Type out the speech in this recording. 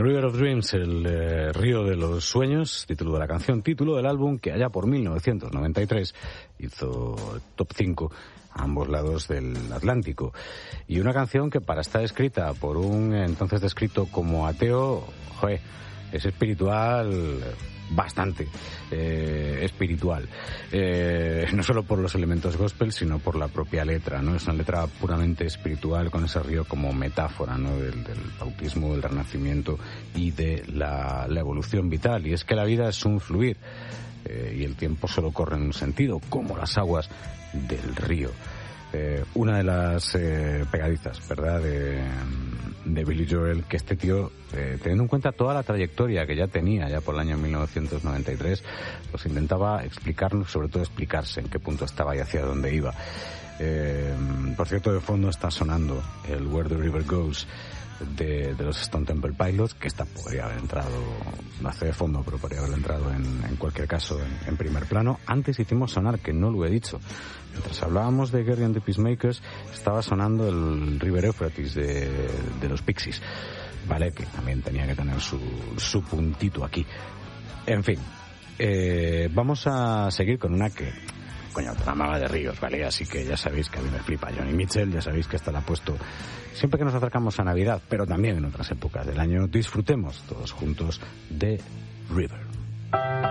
River of Dreams, el río de los sueños, título de la canción, título del álbum que allá por 1993 hizo top 5 a ambos lados del Atlántico. Y una canción que para estar escrita por un entonces descrito como ateo, es espiritual, bastante espiritual, no solo por los elementos gospel, sino por la propia letra, ¿no? Es una letra puramente espiritual, con ese río como metáfora, ¿no? del bautismo, del renacimiento y de la evolución vital. Y es que la vida es un fluir, y el tiempo solo corre en un sentido, como las aguas del río. Una de las pegadizas, ¿verdad?, de Billy Joel, que este tío, teniendo en cuenta toda la trayectoria que ya tenía, ya por el año 1993, pues intentaba explicarnos, sobre todo explicarse en qué punto estaba y hacia dónde iba. Por cierto, de fondo está sonando el Where the River Goes de los Stone Temple Pilots, que esta podría haber entrado, no hace de fondo, pero podría haber entrado en cualquier caso en primer plano. Antes hicimos sonar, que no lo he dicho, mientras hablábamos de Gerry and the Peacemakers, estaba sonando el River Euphrates de los Pixies, ¿vale? Que también tenía que tener su puntito aquí. En fin, vamos a seguir con una que, coño, tramaba de ríos, ¿vale? Así que ya sabéis que a mí me flipa Johnny Mitchell, ya sabéis que esta la he puesto siempre que nos acercamos a Navidad, pero también en otras épocas del año. Disfrutemos todos juntos de River.